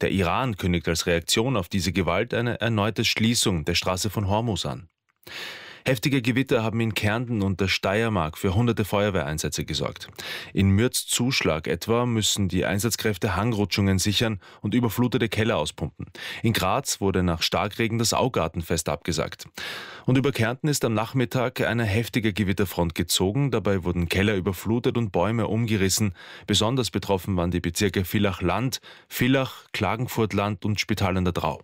Der Iran kündigt als Reaktion auf diese Gewalt eine erneute Schließung der Straße von Hormuz an. Heftige Gewitter haben in Kärnten und der Steiermark für hunderte Feuerwehreinsätze gesorgt. In Mürz-Zuschlag etwa müssen die Einsatzkräfte Hangrutschungen sichern und überflutete Keller auspumpen. In Graz wurde nach Starkregen das Augartenfest abgesagt. Und über Kärnten ist am Nachmittag eine heftige Gewitterfront gezogen. Dabei wurden Keller überflutet und Bäume umgerissen. Besonders betroffen waren die Bezirke Villach-Land, Villach, Klagenfurt-Land und Spital an der Drau.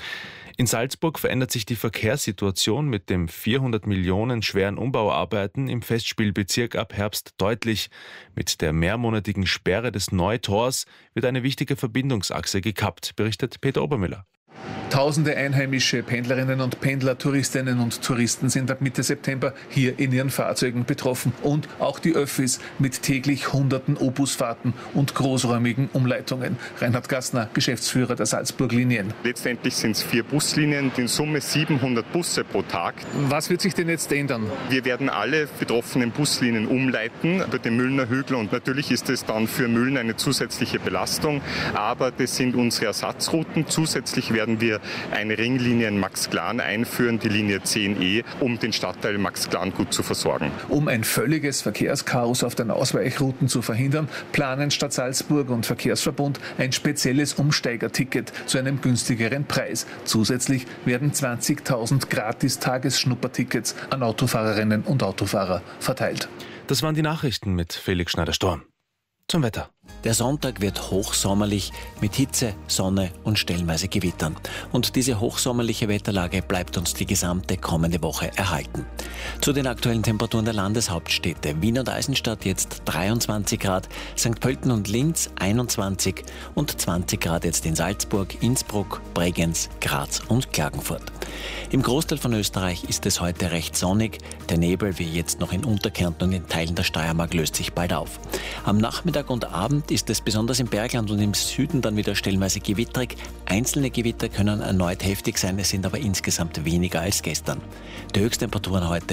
In Salzburg verändert sich die Verkehrssituation mit dem 400 Millionen schweren Umbauarbeiten im Festspielbezirk ab Herbst deutlich. Mit der mehrmonatigen Sperre des Neutors wird eine wichtige Verbindungsachse gekappt, berichtet Peter Obermüller. Tausende einheimische Pendlerinnen und Pendler, Touristinnen und Touristen sind ab Mitte September hier in ihren Fahrzeugen betroffen. Und auch die Öffis mit täglich hunderten O-Bus-Fahrten und großräumigen Umleitungen. Reinhard Gassner, Geschäftsführer der Salzburg-Linien. Letztendlich sind es 4 Buslinien, in Summe 700 Busse pro Tag. Was wird sich denn jetzt ändern? Wir werden alle betroffenen Buslinien umleiten über den Müllner Hügel und natürlich ist es dann für Mühlen eine zusätzliche Belastung, aber das sind unsere Ersatzrouten. Zusätzlich werden wir eine Ringlinie in Maxglan einführen, die Linie 10E, um den Stadtteil Maxglan gut zu versorgen. Um ein völliges Verkehrschaos auf den Ausweichrouten zu verhindern, planen Stadt Salzburg und Verkehrsverbund ein spezielles Umsteigerticket zu einem günstigeren Preis. Zusätzlich werden 20.000 Gratis-Tagesschnuppertickets an Autofahrerinnen und Autofahrer verteilt. Das waren die Nachrichten mit Felix Schneider-Storm. Zum Wetter. Der Sonntag wird hochsommerlich mit Hitze, Sonne und stellenweise Gewittern. Und diese hochsommerliche Wetterlage bleibt uns die gesamte kommende Woche erhalten. Zu den aktuellen Temperaturen der Landeshauptstädte: Wien und Eisenstadt jetzt 23 Grad, St. Pölten und Linz 21 und 20 Grad jetzt in Salzburg, Innsbruck, Bregenz, Graz und Klagenfurt. Im Großteil von Österreich ist es heute recht sonnig. Der Nebel, wie jetzt noch in Unterkärnten und in Teilen der Steiermark, löst sich bald auf. Am Nachmittag und Abend ist es besonders im Bergland und im Süden dann wieder stellenweise gewitterig. Einzelne Gewitter können erneut heftig sein, es sind aber insgesamt weniger als gestern. Die Höchsttemperaturen heute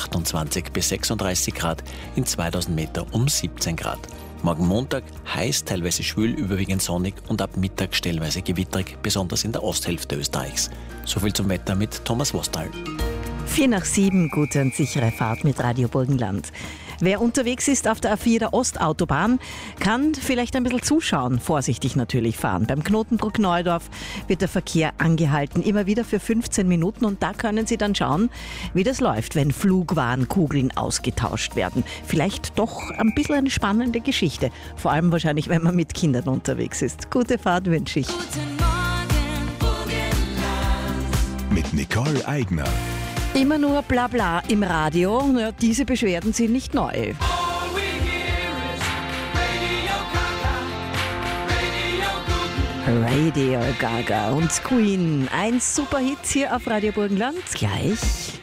28 bis 36 Grad, in 2000 Meter um 17 Grad. Morgen Montag heiß, teilweise schwül, überwiegend sonnig und ab Mittag stellenweise gewitterig, besonders in der Osthälfte Österreichs. Soviel zum Wetter mit Thomas Wostal. 6:45, gute und sichere Fahrt mit Radio Burgenland. Wer unterwegs ist auf der A4 der Ostautobahn, kann vielleicht ein bisschen zuschauen, vorsichtig natürlich fahren. Beim Knotenbruck Neudorf wird der Verkehr angehalten, immer wieder für 15 Minuten. Und da können Sie dann schauen, wie das läuft, wenn Flugwarenkugeln ausgetauscht werden. Vielleicht doch ein bisschen eine spannende Geschichte, vor allem wahrscheinlich, wenn man mit Kindern unterwegs ist. Gute Fahrt wünsche ich. Guten Morgen, Burgenland. Mit Nicole Eigner. Immer nur Blabla im Radio. Ja, diese Beschwerden sind nicht neu. Radio Gaga und Queen. Ein Superhit hier auf Radio Burgenland. Gleich.